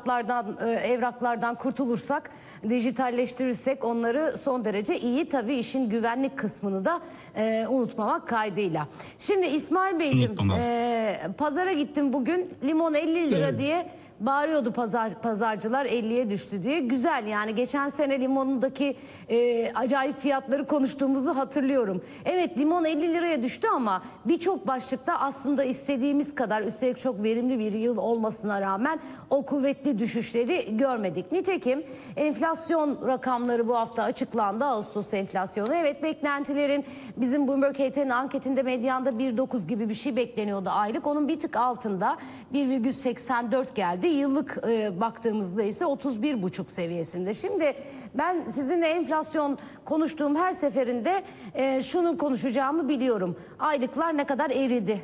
kağıtlardan, evraklardan kurtulursak, dijitalleştirirsek onları son derece iyi. Tabii işin güvenlik kısmını da unutmamak kaydıyla. Şimdi İsmail Beyciğim, pazara gittim bugün, limon 50 lira diye bağırıyordu pazarcılar, 50'ye düştü diye. Güzel, yani geçen sene limonundaki acayip fiyatları konuştuğumuzu hatırlıyorum. Evet, limon 50 liraya düştü ama birçok başlıkta aslında istediğimiz kadar, üstelik çok verimli bir yıl olmasına rağmen o kuvvetli düşüşleri görmedik. Nitekim enflasyon rakamları bu hafta açıklandı, Ağustos enflasyonu. Evet, beklentilerin, bizim Bloomberg HT'nin anketinde medyanda 1.9 gibi bir şey bekleniyordu aylık. Onun bir tık altında 1,84 geldi. Yıllık baktığımızda ise 31,5 seviyesinde. Şimdi ben sizinle enflasyon konuştuğum her seferinde şunu konuşacağımı biliyorum. Aylıklar ne kadar eridi.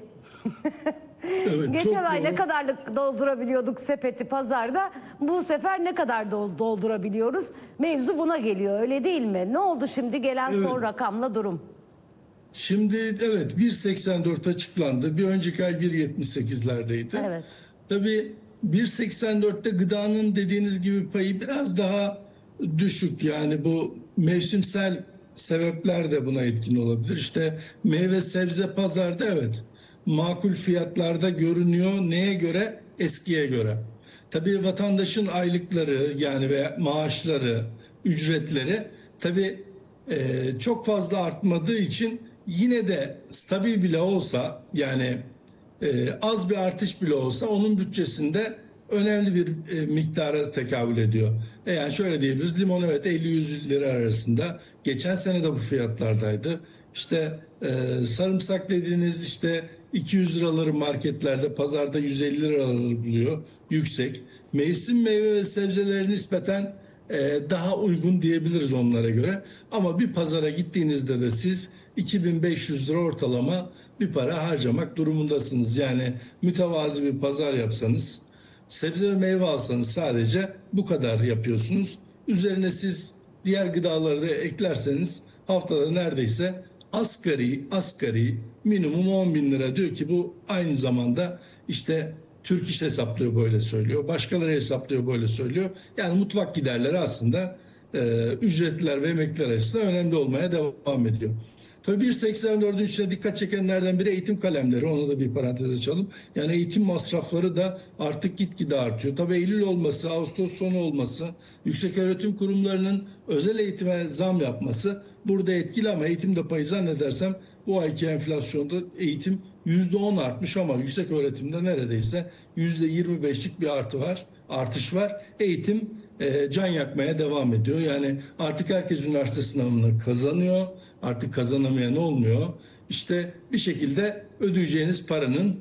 Evet, geçen ay ne kadarlık doldurabiliyorduk sepeti pazarda, bu sefer ne kadar doldurabiliyoruz? Mevzu buna geliyor, öyle değil mi? Ne oldu şimdi gelen son rakamla durum? Şimdi evet, 1.84 açıklandı. Bir önceki ay 1.78'lerdeydi. Evet. Tabii 1.84'te gıdanın dediğiniz gibi payı biraz daha düşük. Yani bu mevsimsel sebepler de buna etkin olabilir. İşte meyve sebze pazarda evet makul fiyatlarda görünüyor. Neye göre? Eskiye göre. Tabii vatandaşın aylıkları yani ve maaşları, ücretleri tabii çok fazla artmadığı için yine de stabil bile olsa, yani az bir artış bile olsa onun bütçesinde önemli bir miktara tekabül ediyor. Yani şöyle diyebiliriz, limon evet 50-100 lira arasında, geçen sene de bu fiyatlardaydı. İşte sarımsak dediğiniz işte 200 liraları marketlerde, pazarda 150 liraları buluyor, yüksek. Mevsim meyve ve sebzeleri nispeten daha uygun diyebiliriz onlara göre. Ama bir pazara gittiğinizde de siz 2500 lira ortalama bir para harcamak durumundasınız. Yani mütevazi bir pazar yapsanız, sebze ve meyve alsanız sadece bu kadar yapıyorsunuz. Üzerine siz diğer gıdaları da eklerseniz haftada neredeyse asgari minimum 10 bin lira diyor ki, bu aynı zamanda işte Türk İş hesaplıyor, böyle söylüyor. Başkaları hesaplıyor, böyle söylüyor. Yani mutfak giderleri aslında ücretliler ve emekliler açısından önemli olmaya devam ediyor. Tabii 1.84'ün içine dikkat çekenlerden biri eğitim kalemleri. Onu da bir parantez açalım. Yani eğitim masrafları da artık gitgide artıyor. Tabii Eylül olması, Ağustos sonu olması, yükseköğretim kurumlarının özel eğitime zam yapması burada etkili, ama eğitimde payı zannedersem bu ayki enflasyonda eğitim %10 artmış ama yüksek öğretimde neredeyse %25'lik bir artış var. Eğitim can yakmaya devam ediyor. Yani artık herkes üniversite sınavını kazanıyor. Artık kazanamayan olmuyor. İşte bir şekilde ödeyeceğiniz paranın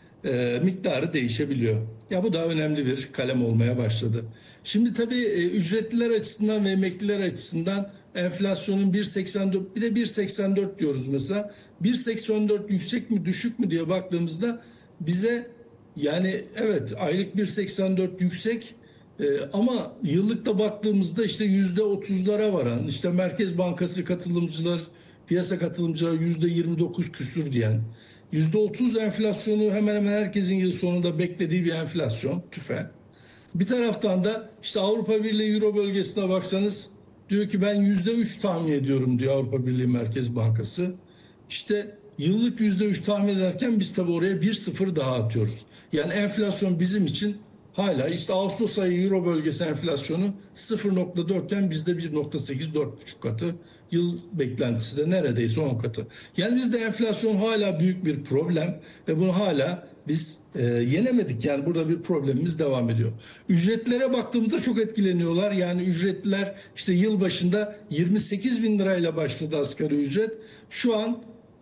miktarı değişebiliyor. Ya bu da önemli bir kalem olmaya başladı. Şimdi tabii ücretliler açısından ve emekliler açısından enflasyonun 1.84, bir de 1.84 diyoruz mesela. 1.84 yüksek mi düşük mü diye baktığımızda bize, yani evet aylık 1.84 yüksek, ama yıllıkta baktığımızda işte %30'lara varan, işte Merkez Bankası katılımcılar, piyasa katılımcıları %29 küsür diyen, %30 enflasyonu hemen hemen herkesin yıl sonunda beklediği bir enflasyon, tüfe. Bir taraftan da işte Avrupa Birliği Euro bölgesine baksanız diyor ki ben %3 tahmin ediyorum diyor Avrupa Birliği Merkez Bankası. İşte yıllık %3 tahmin ederken biz tabii oraya 1,0 daha atıyoruz. Yani enflasyon bizim için hala işte Ağustos ayı Euro bölgesi enflasyonu 0,4 iken bizde 1,8, 4,5 katı. Yıl beklentisi de neredeyse 10 katı. Yani bizde enflasyon hala büyük bir problem ve bunu hala biz yenemedik. Yani burada bir problemimiz devam ediyor. Ücretlere baktığımızda çok etkileniyorlar. Yani ücretliler işte yıl başında 28 bin lirayla başladı asgari ücret. Şu an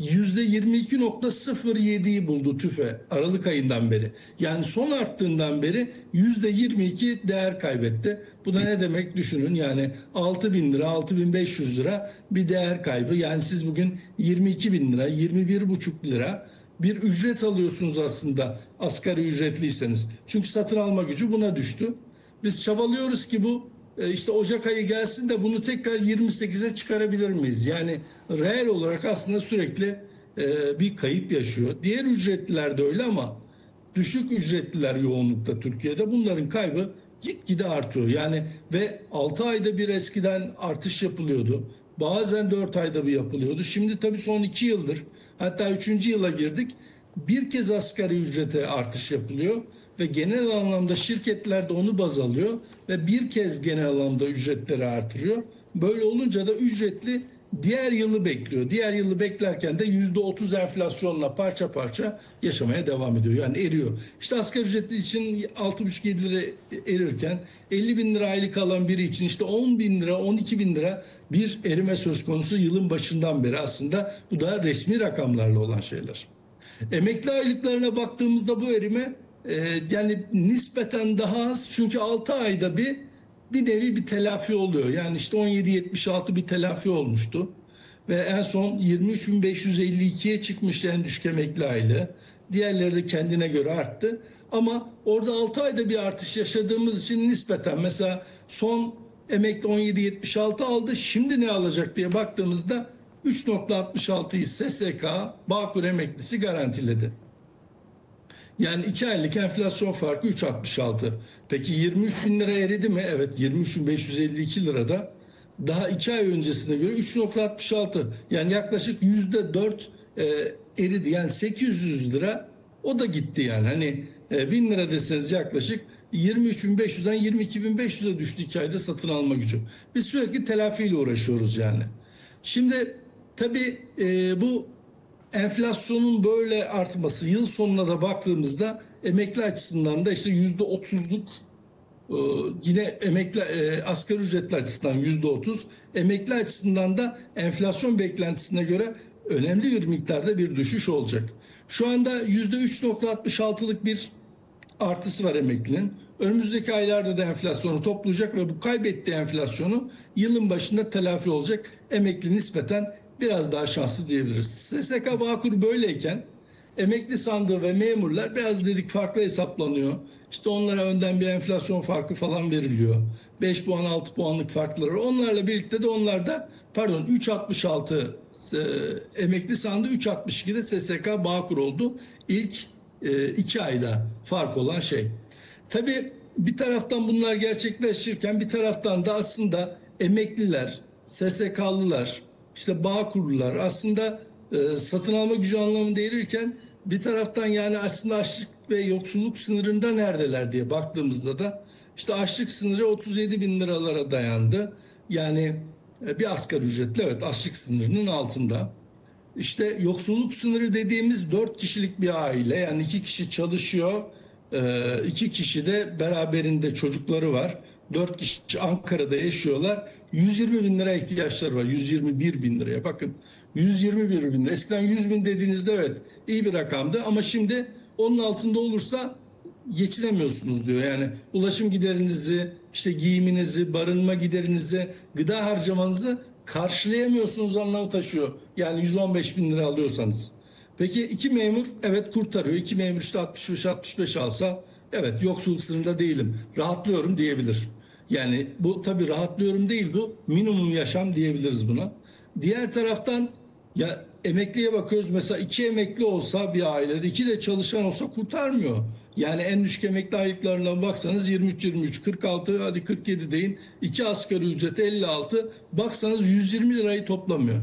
%22,07'yi buldu tüfe Aralık ayından beri. Yani son arttığından beri %22 değer kaybetti. Bu da ne demek düşünün, yani 6 bin lira, 6.500 lira bir değer kaybı. Yani siz bugün 22 bin lira, 21,5 lira bir ücret alıyorsunuz aslında asgari ücretliyseniz. Çünkü satın alma gücü buna düştü. Biz çabalıyoruz ki bu işte Ocak ayı gelsin de bunu tekrar 28'e çıkarabilir miyiz? Yani reel olarak aslında sürekli bir kayıp yaşıyor. Diğer ücretliler de öyle ama düşük ücretliler yoğunlukta Türkiye'de. Bunların kaybı gitgide artıyor. Yani ve 6 ayda bir eskiden artış yapılıyordu. Bazen 4 ayda bir yapılıyordu. Şimdi tabii son 2 yıldır, hatta 3. yıla girdik. Bir kez asgari ücrete artış yapılıyor ve genel anlamda şirketler de onu baz alıyor ve bir kez genel anlamda ücretleri artırıyor. Böyle olunca da ücretli diğer yılı bekliyor. Diğer yılı beklerken de %30 enflasyonla parça parça yaşamaya devam ediyor. Yani eriyor. İşte asgari ücretli için 6,5-7 lira erirken 50 bin lira aylık alan biri için işte 10 bin lira, 12 bin lira bir erime söz konusu yılın başından beri aslında. Bu da resmi rakamlarla olan şeyler. Emekli aylıklarına baktığımızda bu erime yani nispeten daha az, çünkü 6 ayda bir nevi bir telafi oluyor. Yani işte 17,76 bir telafi olmuştu. Ve en son 23.552'ye çıkmıştı en düşük emekli aylığı. Diğerleri de kendine göre arttı. Ama orada 6 ayda bir artış yaşadığımız için nispeten mesela son emekli 17,76 aldı. Şimdi ne alacak diye baktığımızda 3,66'yı SSK Bağkur emeklisi garantiledi. Yani 2 aylık enflasyon farkı 3,66. Peki 23 bin lira eridi mi? Evet, 23.552 lirada. Daha 2 ay öncesine göre 3,66. Yani yaklaşık %4 eridi. Yani 800 lira o da gitti yani. Hani 1000 lira deseniz yaklaşık 23.500'den 22.500'e düştü 2 ayda satın alma gücü. Biz sürekli telafiyle uğraşıyoruz yani. Şimdi tabii bu enflasyonun böyle artması, yıl sonuna da baktığımızda emekli açısından da işte %30'luk, yine emekli asgari ücretli açısından %30, emekli açısından da enflasyon beklentisine göre önemli bir miktarda bir düşüş olacak. Şu anda %3,66'lık bir artısı var emeklinin. Önümüzdeki aylarda da enflasyonu toplayacak ve bu kaybettiği enflasyonu yılın başında telafi olacak. Emekli nispeten biraz daha şanslı diyebiliriz. SSK Bağkur böyleyken emekli sandığı ve memurlar biraz dedik farklı hesaplanıyor. İşte onlara önden bir enflasyon farkı falan veriliyor. 5 puan 6 puanlık farkları. Onlarla birlikte de onlarda 3,66 emekli sandığı, 3,62'de SSK Bağkur oldu. İlk 2 ayda fark olan şey. Tabii bir taraftan bunlar gerçekleşirken bir taraftan da aslında emekliler, SSK'lılar, işte Bağkurlular aslında satın alma gücü anlamında erirken bir taraftan yani aslında açlık ve yoksulluk sınırında neredeler diye baktığımızda da işte açlık sınırı 37 bin liralara dayandı. Yani bir asgari ücretli, evet, açlık sınırının altında. İşte yoksulluk sınırı dediğimiz 4 kişilik bir aile, yani 2 kişi çalışıyor, 2 kişi de beraberinde çocukları var. 4 kişi Ankara'da yaşıyorlar. 120 bin lira ihtiyaçları var. 121 bin liraya bakın. 121 bin lira. Eskiden 100 bin dediğinizde evet iyi bir rakamdı ama şimdi onun altında olursa geçinemiyorsunuz diyor. Yani ulaşım giderinizi, işte giyiminizi, barınma giderinizi, gıda harcamanızı karşılayamıyorsunuz anlamı taşıyor. Yani 115 bin lira alıyorsanız. Peki 2 memur evet kurtarıyor. 2 memur işte 65 alsa evet yoksulluk sınırında değilim, rahatlıyorum diyebilir. Yani bu tabii rahatlıyorum değil, bu minimum yaşam diyebiliriz buna. Diğer taraftan ya emekliye bakıyoruz, mesela 2 emekli olsa bir ailede, 2 de çalışan olsa kurtarmıyor. Yani en düşük emekli aylıklarına baksanız 23, 46, hadi 47 deyin. 2 asgari ücret 56, baksanız 120 lirayı toplamıyor.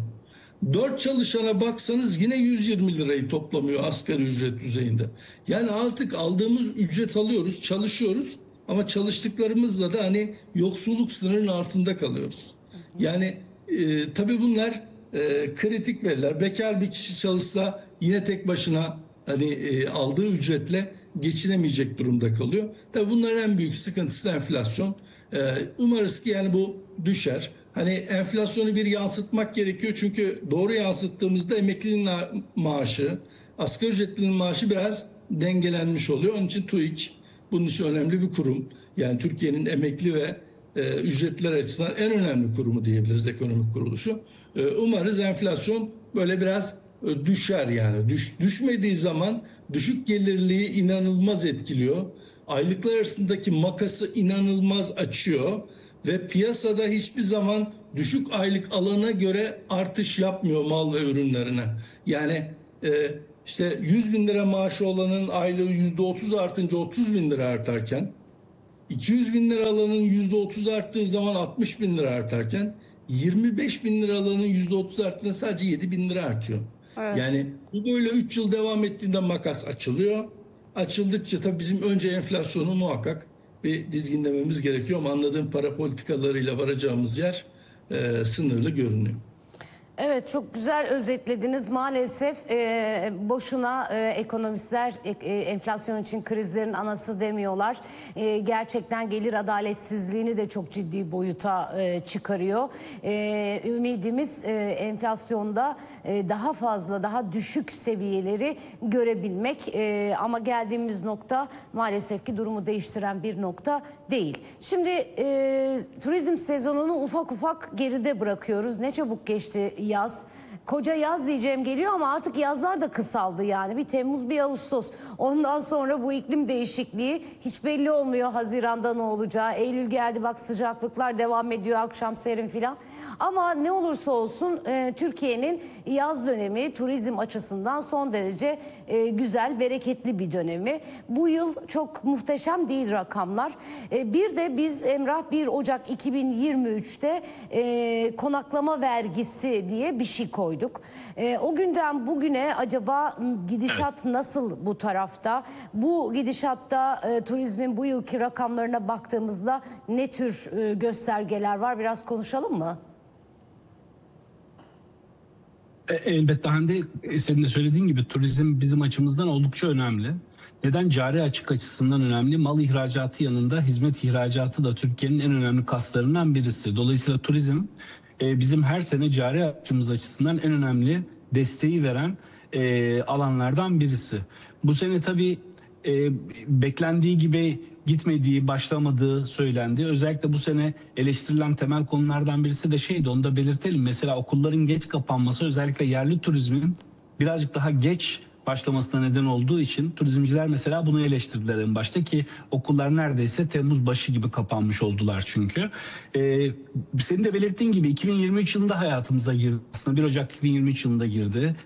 4 çalışana baksanız yine 120 lirayı toplamıyor asgari ücret düzeyinde. Yani artık aldığımız ücret alıyoruz, çalışıyoruz ama çalıştıklarımızla da hani yoksulluk sınırının altında kalıyoruz. Yani tabii bunlar kritik veriler. Bekar bir kişi çalışsa yine tek başına hani aldığı ücretle geçinemeyecek durumda kalıyor. Tabii bunların en büyük sıkıntısı enflasyon. Umarız ki yani bu düşer. Hani enflasyonu bir yansıtmak gerekiyor çünkü doğru yansıttığımızda emeklinin maaşı, asgari ücretlinin maaşı biraz dengelenmiş oluyor. Onun için TÜİK bunun için önemli bir kurum. Yani Türkiye'nin emekli ve ücretler açısından en önemli kurumu diyebiliriz, ekonomik kuruluşu. Umarız enflasyon böyle biraz düşer yani. Düşmediği zaman düşük gelirliği inanılmaz etkiliyor. Aylıklar arasındaki makası inanılmaz açıyor ve piyasada hiçbir zaman düşük aylık alana göre artış yapmıyor mal ve ürünlerine. Yani işte 100 bin lira maaşı olanın aylığı %30 artınca 30 bin lira artarken 200 bin lira alanın %30 arttığı zaman 60 bin lira artarken 25 bin lira alanın %30 arttığında sadece 7 bin lira artıyor. Evet. Yani bu böyle 3 yıl devam ettiğinde makas açılıyor. Açıldıkça tabii bizim önce enflasyonu muhakkak bir dizginlememiz gerekiyor ama anladığım para politikalarıyla varacağımız yer sınırlı görünüyor. Evet, çok güzel özetlediniz. Maalesef boşuna ekonomistler enflasyon için krizlerin anası demiyorlar. Gerçekten gelir adaletsizliğini de çok ciddi boyuta çıkarıyor. Ümidimiz enflasyonda daha fazla, daha düşük seviyeleri görebilmek. Ama geldiğimiz nokta maalesef ki durumu değiştiren bir nokta değil. Şimdi turizm sezonunu ufak ufak geride bırakıyoruz. Ne çabuk geçti yaz. Koca yaz diyeceğim geliyor ama artık yazlar da kısaldı yani. Bir Temmuz, bir Ağustos. Ondan sonra bu iklim değişikliği hiç belli olmuyor Haziran'da ne olacağı. Eylül geldi, bak sıcaklıklar devam ediyor, akşam serin filan. Ama ne olursa olsun Türkiye'nin yaz dönemi turizm açısından son derece güzel, bereketli bir dönemi. Bu yıl çok muhteşem değil rakamlar. Bir de biz Emrah 1 Ocak 2023'te konaklama vergisi diye bir şey koyduk. O günden bugüne acaba gidişat nasıl bu tarafta? Bu gidişatta turizmin bu yılki rakamlarına baktığımızda ne tür göstergeler var? Biraz konuşalım mı? Elbette Hande, senin de söylediğin gibi turizm bizim açımızdan oldukça önemli. Neden? Cari açık açısından önemli. Mal ihracatı yanında hizmet ihracatı da Türkiye'nin en önemli kaslarından birisi. Dolayısıyla turizm bizim her sene cari açımız açısından en önemli desteği veren alanlardan birisi. Bu sene tabii beklendiği gibi gitmediği, başlamadığı söylendi. Özellikle bu sene eleştirilen temel konulardan birisi de şeydi, onu da belirtelim. Mesela okulların geç kapanması özellikle yerli turizmin birazcık daha geç başlamasına neden olduğu için turizmciler mesela bunu eleştirdiler en başta, ki okullar neredeyse Temmuz başı gibi kapanmış oldular çünkü. Senin de belirttiğin gibi 2023 yılında hayatımıza girdi. Aslında 1 Ocak 2023 yılında girdi.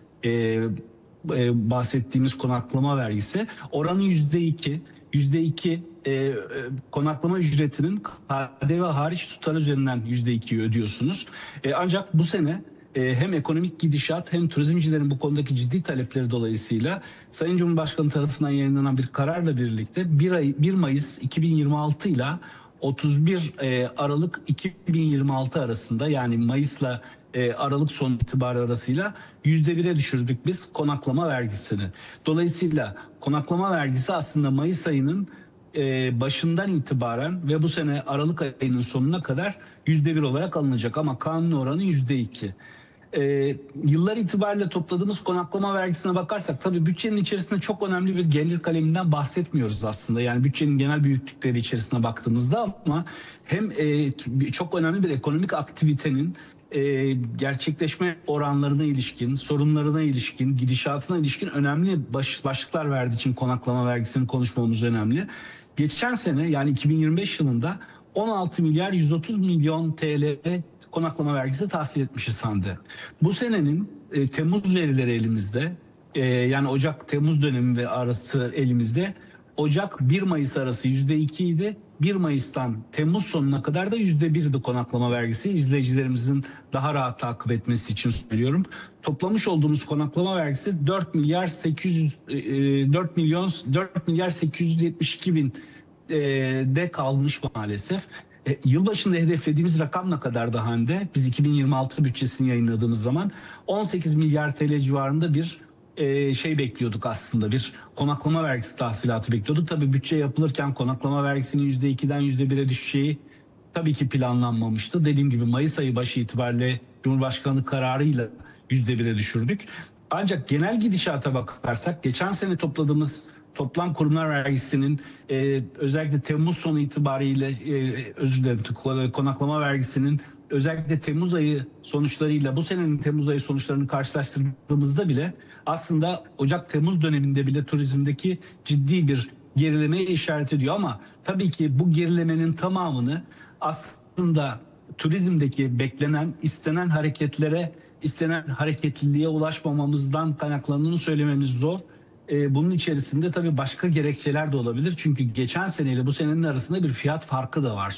Bahsettiğimiz konaklama vergisi oranı %2. %2 konaklama ücretinin KDV hariç tutar üzerinden %2'yi ödüyorsunuz. Ancak bu sene hem ekonomik gidişat hem turizmcilerin bu konudaki ciddi talepleri dolayısıyla Sayın Cumhurbaşkanı tarafından yayınlanan bir kararla birlikte 1 Mayıs 2026 ile 31 Aralık 2026 arasında, yani Mayıs'la Aralık son itibarı arasıyla %1'e düşürdük biz konaklama vergisini. Dolayısıyla konaklama vergisi aslında Mayıs ayının başından itibaren ve bu sene Aralık ayının sonuna kadar %1 olarak alınacak ama kanun oranı %2. Yıllar itibariyle topladığımız konaklama vergisine bakarsak tabii bütçenin içerisinde çok önemli bir gelir kaleminden bahsetmiyoruz aslında. Yani bütçenin genel büyüklükleri içerisine baktığımızda, ama hem çok önemli bir ekonomik aktivitenin gerçekleşme oranlarına ilişkin, sorunlarına ilişkin, gidişatına ilişkin önemli başlıklar verdiği için konaklama vergisini konuşmamız önemli. Geçen sene, yani 2025 yılında 16 milyar 130 milyon TL konaklama vergisi tahsil etmişiz Hande. Bu senenin Temmuz verileri elimizde. Yani Ocak-Temmuz dönemi ve arası elimizde. Ocak-1 Mayıs arası %2 idi. 1 Mayıs'tan Temmuz sonuna kadar da %1'di konaklama vergisi. İzleyicilerimizin daha rahat takip etmesi için söylüyorum. Toplamış olduğumuz konaklama vergisi 4 milyar 872 bin de kalmış maalesef. Yılbaşında hedeflediğimiz rakam ne kadar da Hande? Biz 2026 bütçesini yayınladığımız zaman 18 milyar TL civarında bir şey bekliyorduk aslında, bir konaklama vergisi tahsilatı bekliyorduk. Tabii bütçe yapılırken konaklama vergisinin %2'den %1'e düşeceği tabii ki planlanmamıştı. Dediğim gibi Mayıs ayı başı itibariyle Cumhurbaşkanı kararıyla %1'e düşürdük. Ancak genel gidişata bakarsak geçen sene topladığımız toplam kurumlar vergisinin özellikle Temmuz sonu itibariyle özür dilerim, konaklama vergisinin özellikle Temmuz ayı sonuçlarıyla bu senenin Temmuz ayı sonuçlarını karşılaştırdığımızda bile aslında Ocak-Temmuz döneminde bile turizmdeki ciddi bir gerilemeye işaret ediyor. Ama tabii ki bu gerilemenin tamamını aslında turizmdeki beklenen, istenen hareketliliğe ulaşmamamızdan kaynaklandığını söylememiz zor. bunun içerisinde tabii başka gerekçeler de olabilir. Çünkü geçen seneyle bu senenin arasında bir fiyat farkı da var.